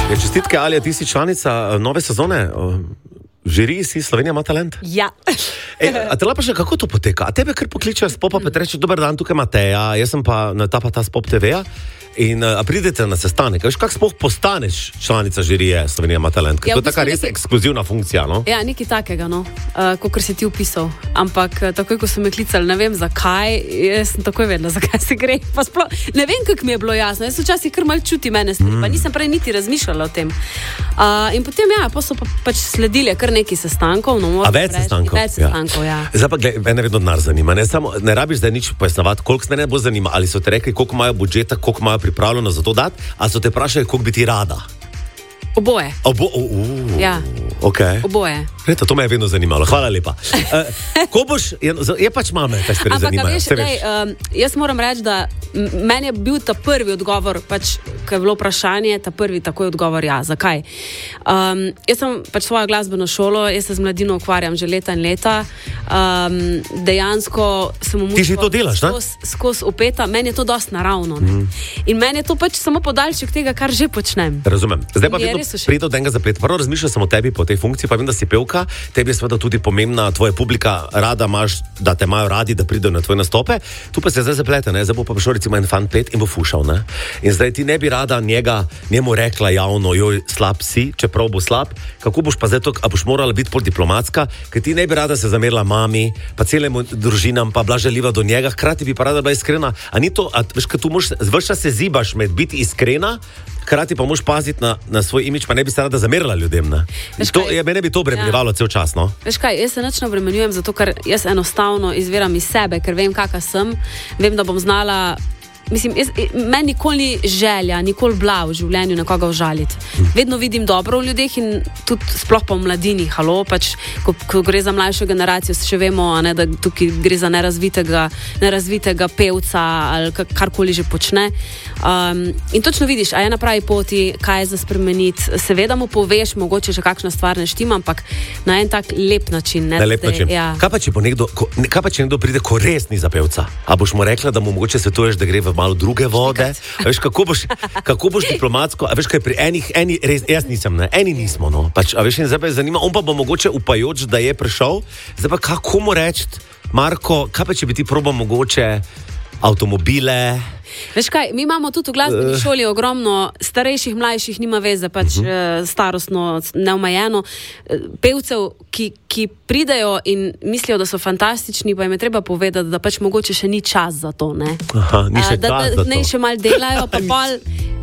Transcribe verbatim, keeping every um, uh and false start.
Ja, čestitke, Alja, ti si članica nove sezone. Žiri si, Slovenija ima talent. Ja. E, a te lepa še, kako to poteka? A tebe kar pokličejo s popa, pa te reče, dober dan, tukaj Mateja, jaz sem pa na ta pa ta s Pop te veja. In a pridete na sestanek, veš, kako sploh postaneš članica žirije Slovenija ima talent? Ker Ja, to v je taka bistvu res nekaj- ekskluzivna funkcija, no? Ja, nekaj takega, no, uh, kot si ti opisal. Ampak uh, takoj, ko so me klicali, ne vem zakaj, jaz sem takoj vedela, zakaj se gre. Pa sploh, ne vem, kako mi je bilo jasno. Jaz včasih kar mal čuti mene stvari, mm. pa nisem prej niti razmišljala o tem. Uh, in potem, ja, pa so pa, pač sledili kar nekaj sestankov. No, A več sestankov? Več sestankov, ja. ja. Zdaj pa, gled, mene vedno denar zanima. Ne, samo, ne rabiš zdaj nič pojasnjevati, koliko se ne bo zanima. Ali so te rekli, koliko imajo budžeta, koliko imajo pripravljeno za to dati, ali so te vprašali, koliko bi ti rada? Oboje. Obo, uh, uh, Ja. Okay. Oboje. Reta, to me je vedno zanimalo. Hvala lepa. Uh, ko boš, je, je pač mame, te stvari Ampak, a zanimajo. veš, saj lej, um, jaz moram reči, da m- meni je bil ta prvi odgovor, pač, ko je bilo vprašanje, ta prvi takoj odgovor ja. Zakaj? Um, jaz sem pač svojo glasbeno šolo, jaz se z mladino ukvarjam že leta in leta. Um, dejansko sem v Ti že to delaš, ne? skozi skozi upeta, meni je to dosti naravno. Mm. In meni je to pač samo podaljšek tega, kar že počnem. Razumem. Zdaj pa Je vedno res všeč. pride od enega zapleta. Prvo razmišljam sem o tebi po tej funkciji, pa vem, da si pevka, tebi je seveda tudi pomembna tvoja publika, rada imaš, da te imajo radi, da pridejo na tvoje nastope. Tu pa se zdaj zaplete, ne? Zdaj bo pa prišel recimo en fan pet in bo fušal, ne? In zdaj ti ne bi rada njega, njemu rekla javno, joj, slab si, čeprav bo slab, kako boš pa zdaj to, a boš morala biti pol diplomatska, ker ti ne bi rada se zamerila mami, pa celemu družinam, pa bila žaljiva do njega, hkrati bi pa rada bila iskrena. A ni to, a veš, ker tu moš, vrša se zibaš med biti iskrena, hkrati pa moš paziti na, na svoj imič, pa ne bi se rada zamerila ljudem. Ne? Veš To, kaj? je, mene bi to obremenjevalo ja. cel čas. No? Veš kaj, jaz se nič ne obremenjujem, zato ker jaz enostavno izviram iz sebe, ker vem, kakšna sem, vem, da bom znala. Mislim, jaz, meni nikoli ni želja, nikoli bila v življenju nekoga užaliti. Vedno vidim dobro v ljudeh in tudi sploh pa v mladini, halo, pač, ko, ko gre za mlajšo generacijo, še vemo, a ne, da tukaj gre za nerazvitega, nerazvitega pevca ali ka- karkoli že počne. Um, in točno vidiš, a je na pravi poti, kaj je za spremeniti. Seveda mu poveš, mogoče še kakšna stvar ne štima, ampak na en tak lep način. Ne, Na lep da- način. Ja. Kaj pa, če bo nekdo, ko, ne, kaj pa, če nekdo pride, ko res ni za pevca? A boš mu rekla, da mu mogoče svetuješ, da gre v malo druge vode? A veš, kako boš, kako boš diplomatsko, a veš, kaj pri enih, eni, res, jaz nisem, ne, eni nismo, no. Pač, a veš, in zdaj pa je zanima, on pa bo mogoče upajoč, da je prišel, zdaj pa kako mu reči, Marko, kaj pa, če bi ti probal mogoče avtomobile? Veš kaj, mi imamo tudi v glasbeni šoli ogromno starejših, mlajših, nima veze, pač uh-huh. starostno, neomejeno, pevcev, ki, ki pridejo in mislijo, da so fantastični, pa jim je treba povedati, da pač mogoče še ni čas za to, ne? Aha, ni še A, da, čas da, za to. ne, še malo delajo, pa pol